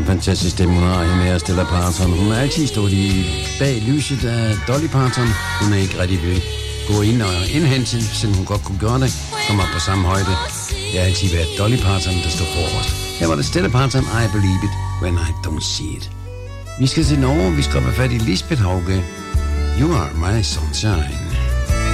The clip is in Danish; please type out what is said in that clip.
en fantastisk stemme, hun har hende her, Stella Parton. Hun har altid stået bag lyset af Dolly Parton. Hun er ikke rigtig ved gå ind og indhente, selvom hun godt kunne gøre det. Kommer op på samme højde. Det har altid været Dolly Parton, der står forrest. Her var det Stella Parton, I Believe It When I Don't See It. Vi skal til Norge, vi skal op og fat i Lisbeth Hauge. You Are My Sunshine.